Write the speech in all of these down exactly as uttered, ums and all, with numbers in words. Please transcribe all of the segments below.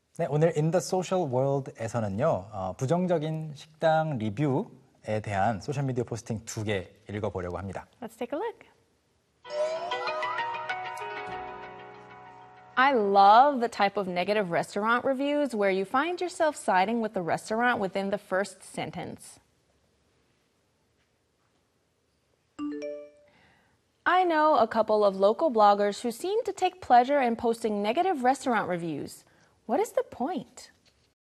네, 오늘 In the Social World에서는요, 어, 부정적인 식당 리뷰에 대한 소셜미디어 포스팅 두 개 읽어보려고 합니다. Let's take a look. I love the type of negative restaurant reviews where you find yourself siding with the restaurant within the first sentence. I know a couple of local bloggers who seem to take pleasure in posting negative restaurant reviews. What is the point?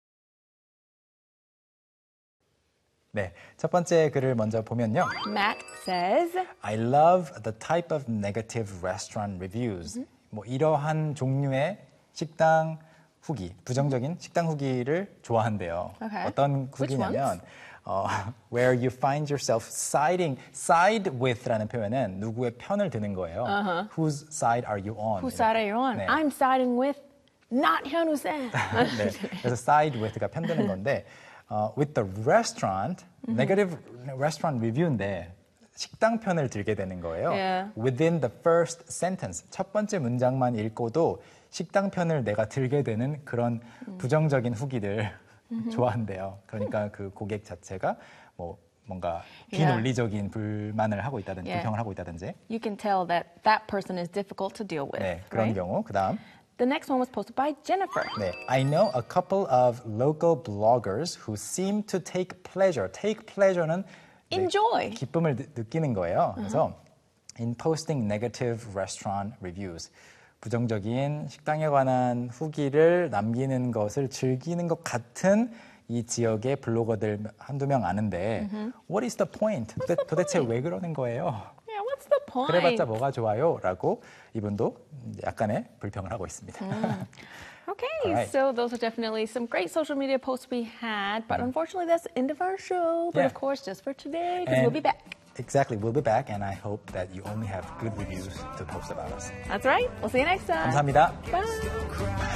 네, 첫 번째 글을 먼저 보면요. Matt says, I love the type of negative restaurant reviews. Mm-hmm. 뭐 이러한 종류의 식당 후기, 부정적인 식당 후기를 좋아한대요. Okay. 어떤 후기냐면 어, where you find yourself siding, side with라는 표현은 누구의 편을 드는 거예요. Uh-huh. Whose side are you on? Whose side are you on? 네. I'm siding with not 현우쌤. 네, 그래서 side with가 편드는 건데 어, with the restaurant, mm-hmm. negative restaurant review인데 식당 편을 들게 되는 거예요. Yeah. Within the first sentence, 첫 번째 문장만 읽고도 식당 편을 내가 들게 되는 그런 음. 부정적인 후기들 mm-hmm. 좋아한대요. 그러니까 그 고객 자체가 뭐 뭔가 비논리적인 yeah. 불만을 하고 있다든지 yeah. 불평을 하고 있다든지. You can tell that that person is difficult to deal with. 네, 그런 right? 경우. 그다음. The next one was posted by Jennifer. 네, I know a couple of local bloggers who seem to take pleasure. Take pleasure는 Enjoy. 네, 기쁨을 느, 느끼는 거예요. 그래서 uh-huh. in posting negative restaurant reviews. 부정적인 식당에 관한 후기를 남기는 것을 즐기는 것 같은 이 지역의 블로거들 한두 명 아는데 uh-huh. What is the point? 도대, the 도대체 point? 왜 그러는 거예요? Yeah, what's the point? 그래봤자 뭐가 좋아요? 라고 이분도 약간의 불평을 하고 있습니다. Mm. Okay, right. so those are definitely some great social media posts we had, but unfortunately that's the end of our show. But yeah. of course, just for today, because we'll be back. Exactly, we'll be back, and I hope that you only have good reviews to post about us. That's right. We'll see you next time. 감사합니다. Bye.